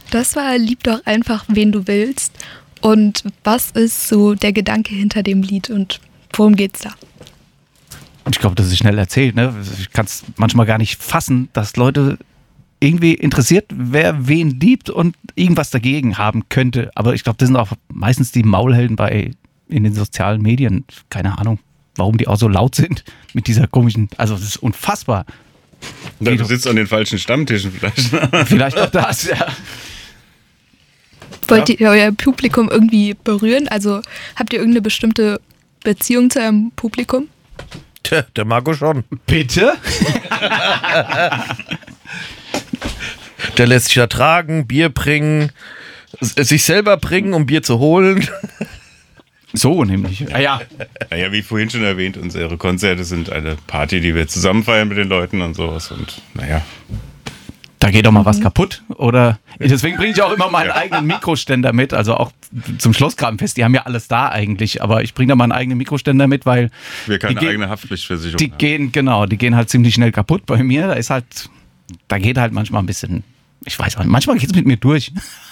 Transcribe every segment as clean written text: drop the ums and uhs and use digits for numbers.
Das war Lieb doch einfach, wen du willst. Und was ist so der Gedanke hinter dem Lied und worum geht's da? Ich glaube, das ist schnell erzählt. Ne? Ich kann es manchmal gar nicht fassen, dass Leute irgendwie interessiert, wer wen liebt und irgendwas dagegen haben könnte. Aber ich glaube, das sind auch meistens die Maulhelden in den sozialen Medien. Keine Ahnung, warum die auch so laut sind mit dieser komischen, also das ist unfassbar. Du sitzt an den falschen Stammtischen vielleicht. Vielleicht auch das, ja. Wollt ihr euer Publikum irgendwie berühren? Also habt ihr irgendeine bestimmte Beziehung zu eurem Publikum? Tja, der Marco schon. Bitte? Der lässt sich da tragen, Bier bringen, sich selber bringen, um Bier zu holen. So nämlich. Ja. Naja, wie vorhin schon erwähnt, unsere Konzerte sind eine Party, die wir zusammen feiern mit den Leuten und sowas. Und naja. Da geht doch mal was kaputt. Oder deswegen bringe ich auch immer meinen eigenen Mikroständer mit. Also auch zum Schlossgrabenfest. Die haben ja alles da eigentlich. Aber ich bringe da meinen eigenen Mikroständer mit, weil wir keine eigene Haftpflichtversicherung haben. Die gehen halt ziemlich schnell kaputt bei mir. Da geht halt manchmal ein bisschen, ich weiß auch nicht, manchmal geht es mit mir durch.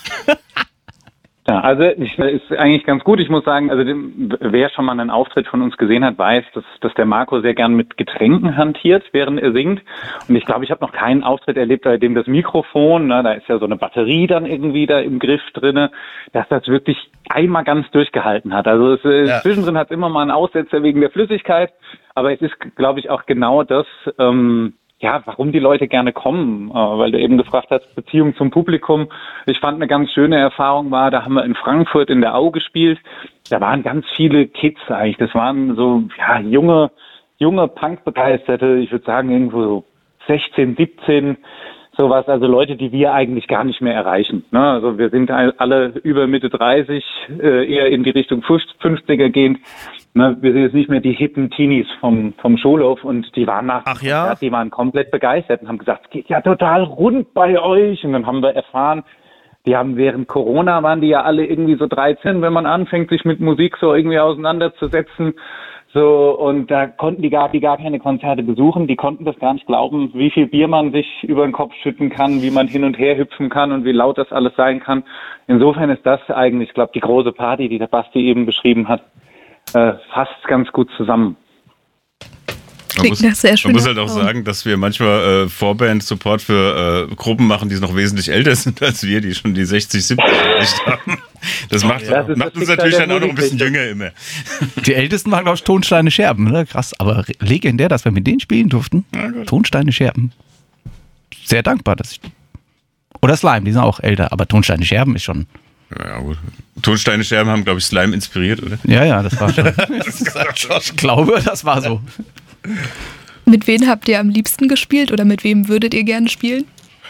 Ja, also ist eigentlich ganz gut. Ich muss sagen, also wer schon mal einen Auftritt von uns gesehen hat, weiß, dass der Marco sehr gern mit Getränken hantiert, während er singt. Und ich glaube, ich habe noch keinen Auftritt erlebt, bei dem das Mikrofon, da ist ja so eine Batterie dann irgendwie da im Griff drinne, dass das wirklich einmal ganz durchgehalten hat. Also zwischendrin hat es immer mal einen Aussetzer wegen der Flüssigkeit, aber es ist, glaube ich, auch genau das, warum die Leute gerne kommen, weil du eben gefragt hast, Beziehung zum Publikum. Ich fand eine ganz schöne Erfahrung da haben wir in Frankfurt in der Au gespielt. Da waren ganz viele Kids eigentlich. Das waren so, junge Punk-Begeisterte. Ich würde sagen, irgendwo so 16, 17, sowas. Also Leute, die wir eigentlich gar nicht mehr erreichen. Ne? Also wir sind alle über Mitte 30, eher in die Richtung 50er gehend. Ne, wir sind jetzt nicht mehr die hippen Teenies vom Schulhof und die waren die waren komplett begeistert und haben gesagt, es geht ja total rund bei euch. Und dann haben wir erfahren, die haben während Corona waren die ja alle irgendwie so 13, wenn man anfängt, sich mit Musik so irgendwie auseinanderzusetzen. So, und da konnten die gar keine Konzerte besuchen. Die konnten das gar nicht glauben, wie viel Bier man sich über den Kopf schütten kann, wie man hin und her hüpfen kann und wie laut das alles sein kann. Insofern ist das eigentlich, ich glaube, die große Party, die der Basti eben beschrieben hat, fasst ganz gut zusammen. Man muss halt auch sagen, dass wir manchmal Vorband-Support für Gruppen machen, die noch wesentlich älter sind als wir, die schon die 60, 70 erreicht haben. Das macht uns natürlich dann auch noch ein bisschen jünger immer. Die Ältesten waren, glaube ich, Tonsteine Scherben, ne? Krass, aber legendär, dass wir mit denen spielen durften. Tonsteine Scherben. Sehr dankbar, oder Slime, die sind auch älter, aber Tonsteine Scherben ist schon... Ja, gut. Tonsteine Scherben haben, glaube ich, Slime inspiriert, oder? Ja, das war schon. Ich glaube, das war so. Mit wem habt ihr am liebsten gespielt oder mit wem würdet ihr gerne spielen?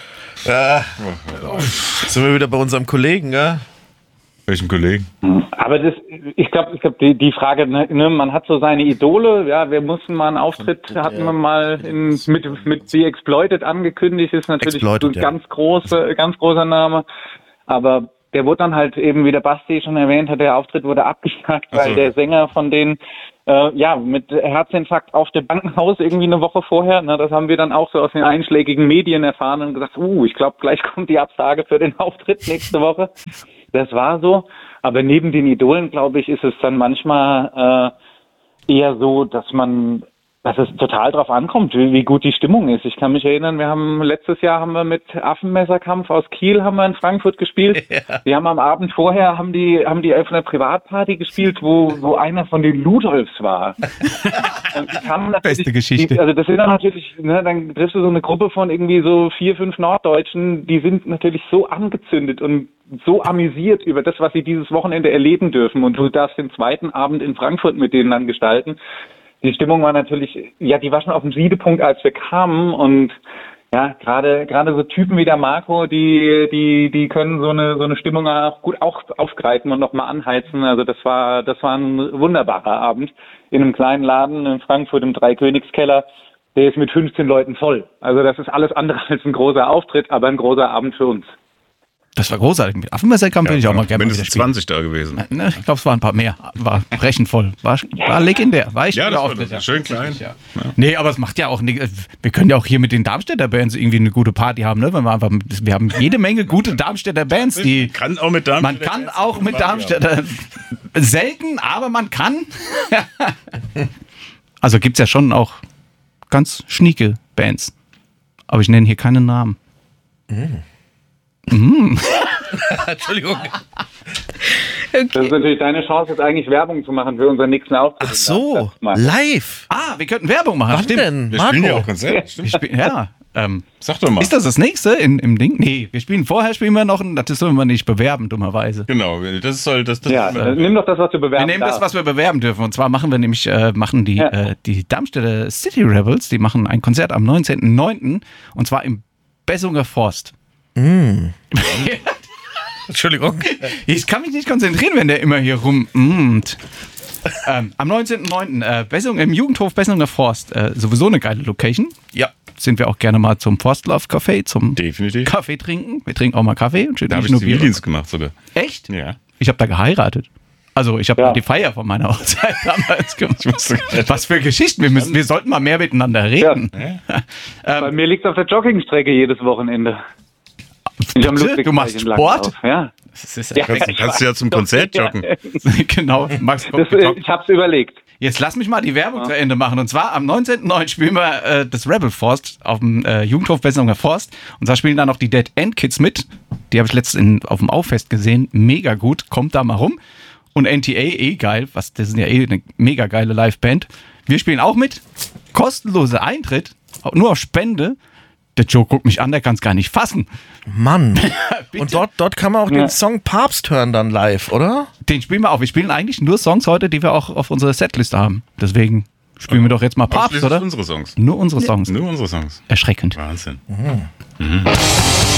Sind wir wieder bei unserem Kollegen, ja? Welchem Kollegen? Aber ich glaube, die Frage, ne, man hat so seine Idole, wir mussten mal einen Auftritt, hatten wir mal mit The Exploited angekündigt, ist natürlich ein ganz großer Name, aber der wurde dann halt eben, wie der Basti schon erwähnt hat, der Auftritt wurde abgesagt, weil der Sänger von denen mit Herzinfarkt auf dem Krankenhaus irgendwie eine Woche vorher. Das haben wir dann auch so aus den einschlägigen Medien erfahren und gesagt, ich glaube, gleich kommt die Absage für den Auftritt nächste Woche. Das war so. Aber neben den Idolen, glaube ich, ist es dann manchmal eher so, dass es total drauf ankommt, wie gut die Stimmung ist. Ich kann mich erinnern, letztes Jahr mit Affenmesserkampf aus Kiel in Frankfurt gespielt. Ja. Die haben am Abend vorher haben die auf einer Privatparty gespielt, wo einer von den Ludolfs war. Beste Geschichte. Also das sind dann natürlich, dann triffst du so eine Gruppe von irgendwie so 4, 5 Norddeutschen, die sind natürlich so angezündet und so amüsiert über das, was sie dieses Wochenende erleben dürfen. Und du darfst den zweiten Abend in Frankfurt mit denen dann gestalten. Die Stimmung war natürlich, die war schon auf dem Siedepunkt, als wir kamen und gerade so Typen wie der Marco, die können so eine Stimmung auch gut aufgreifen und nochmal anheizen. Also das war ein wunderbarer Abend in einem kleinen Laden in Frankfurt im Dreikönigskeller. Der ist mit 15 Leuten voll. Also das ist alles andere als ein großer Auftritt, aber ein großer Abend für uns. Das war großartig. Mit Affenmesserkampf will ich auch mal gerne mindestens 20 da gewesen. Ich glaube, es waren ein paar mehr. War brechend voll. War legendär. War echt das war schön klein. Ja. Nee, aber es macht ja auch nicht. Wir können ja auch hier mit den Darmstädter Bands irgendwie eine gute Party haben, ne? Wir haben jede Menge gute Darmstädter Bands, die. Man kann auch mit Darmstädter. Selten, aber man kann. Also gibt es ja schon auch ganz schnieke Bands. Aber ich nenne hier keine Namen. Entschuldigung. Okay. Das ist natürlich deine Chance, jetzt eigentlich Werbung zu machen für unseren nächsten Auftritt. Ach so, live. Wir könnten Werbung machen. Was denn? Wir spielen ja auch Konzert. Sag doch mal. Ist das nächste im Ding? Nee, vorher spielen wir noch, das sollen wir nicht bewerben, dummerweise. Genau, nimm doch das, was wir bewerben. Wir nehmen das, was wir bewerben dürfen. Und zwar machen wir nämlich, die Darmstädter City Rebels, die machen ein Konzert am 19.09. und zwar im Bessunger Forst. Entschuldigung. Ich kann mich nicht konzentrieren, wenn der immer hier rum. Am 19.09. Im Jugendhof Bessunger Forst. Sowieso eine geile Location. Ja. Sind wir auch gerne mal zum Forstlauf-Café, zum Definitiv. Kaffee trinken. Wir trinken auch mal Kaffee. Und da habe ich Zivildienst gemacht sogar. Echt? Ja. Ich habe da geheiratet. Also ich habe die Feier von meiner Hochzeit damals gemacht. Was für Geschichten. Wir sollten mal mehr miteinander reden. Ja. Bei mir liegt es auf der Joggingstrecke jedes Wochenende. Du machst Sport? Ja. Kannst du ja zum Konzert joggen. Genau. Ich hab's überlegt. Jetzt lass mich mal die Werbung zu Ende machen. Und zwar am 19.09. spielen wir das Rebel Forst auf dem Jugendhof Bessunger Forst. Und da spielen dann noch die Dead End Kids mit. Die habe ich letztens auf dem Auffest gesehen. Mega gut. Kommt da mal rum. Und NTA, geil. Das sind ja eine mega geile Liveband. Wir spielen auch mit. Kostenloser Eintritt. Nur auf Spende. Der Joe guckt mich an, der kann es gar nicht fassen. Mann. Und dort kann man auch den Song Papst hören dann live, oder? Den spielen wir auch. Wir spielen eigentlich nur Songs heute, die wir auch auf unserer Setliste haben. Deswegen spielen wir doch jetzt mal Papst, oder? Unsere Songs. Nur unsere Songs. Nur unsere Songs. Erschreckend. Wahnsinn.